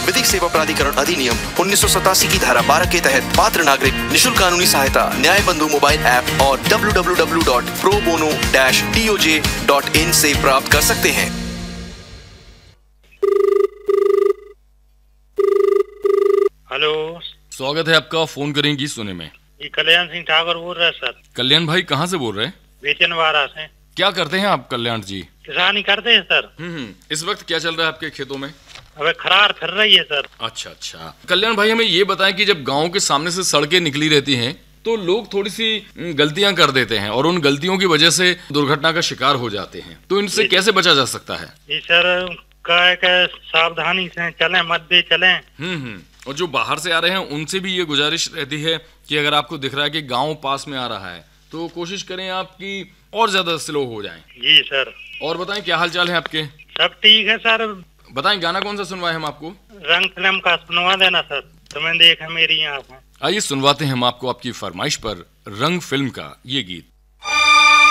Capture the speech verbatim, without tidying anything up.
विधिक सेवा प्राधिकरण अधिनियम उन्नीस सौ सतासी की धारा बारह के तहत पात्र नागरिक निशुल्क कानूनी सहायता न्याय बंधु मोबाइल ऐप और W W W dot pro bono dash D O J dot in से प्राप्त कर सकते हैं। हेलो, स्वागत है आपका। फोन करेंगी सुने में। ये कल्याण सिंह ठाकुर बोल रहे हैं सर। कल्याण भाई कहाँ से बोल रहे हैं? बेचनवाड़ा से। क्या करते हैं आप कल्याण जी? किसानी करते हैं सर। हम्म इस वक्त क्या चल रहा है आपके खेतों में? अबे खरार फिर रही है सर। अच्छा अच्छा। कल्याण भाई हमें ये बताएं कि जब गांव के सामने से सड़कें निकली रहती हैं तो लोग थोड़ी सी गलतियां कर देते हैं और उन गलतियों की वजह से दुर्घटना का शिकार हो जाते हैं, तो इनसे कैसे बचा जा सकता है? जी सर, क्या है सावधानी से चलें, मध्य चलें। हम्म हम्म और जो बाहर से आ रहे हैं उनसे भी ये गुजारिश रहती है कि अगर आपको दिख रहा है कि गांव पास में आ रहा है तो कोशिश करें आपकी और ज्यादा स्लो हो जाएं। जी सर। और बताएं क्या हाल चाल है आपके? सब ठीक है सर। बताएं गाना कौन सा सुनवाए हम आपको? रंग फिल्म का सुनवा देना सर, तुम्हें देखा मेरी आँख में। आइए सुनवाते हैं हम आपको आपकी फरमाइश पर रंग फिल्म का ये गीत।